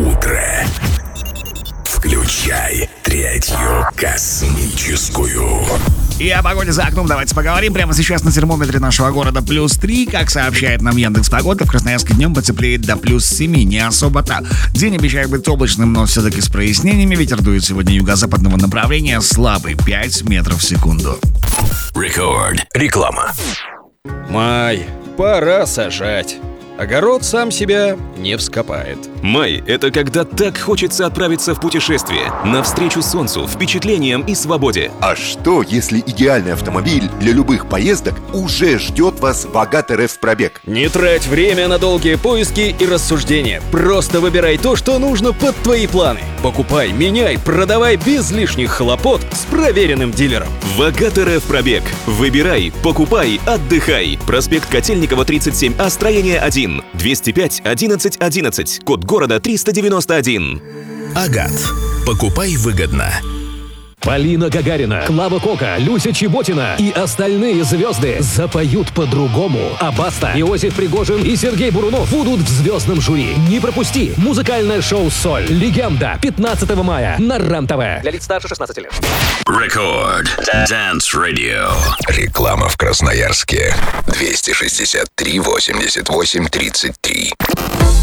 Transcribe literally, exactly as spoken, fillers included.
утро. Включай третью космическую. И о погоде за окном давайте поговорим. Прямо сейчас на термометре нашего города плюс три. Как сообщает нам Яндекс.Погода, в Красноярске днем потеплеет до плюс семи. Не особо-то. День обещает быть облачным, но все-таки с прояснениями. Ветер дует сегодня юго-западного направления, слабый, пять метров в секунду. Рекорд. Реклама. Май. Пора сажать. Огород сам себя не вскопает. Май – это когда так хочется отправиться в путешествие, навстречу солнцу, впечатлениям и свободе. А что, если идеальный автомобиль для любых поездок уже ждет вас в Агат эр эф пробег? Не трать время на долгие поиски и рассуждения. Просто выбирай то, что нужно под твои планы. Покупай, меняй, продавай без лишних хлопот с проверенным дилером. В Агат эр эф пробег. Выбирай, покупай, отдыхай. Проспект Котельникова, тридцать семь А, строение один. двести пять одиннадцать одиннадцать. Код города триста девяносто один. Агат. Покупай выгодно. Полина Гагарина, Клава Кока, Люся Чеботина и остальные звезды запоют по-другому. А Баста, Иосиф Пригожин и Сергей Бурунов будут в звездном жюри. Не пропусти! Музыкальное шоу «Соль». Легенда. пятнадцатого мая на РЕН-ТВ. Для лиц старше шестнадцати лет. Рекорд. Dance Radio. Реклама в Красноярске. двести шестьдесят три восемьдесят восемь тридцать три.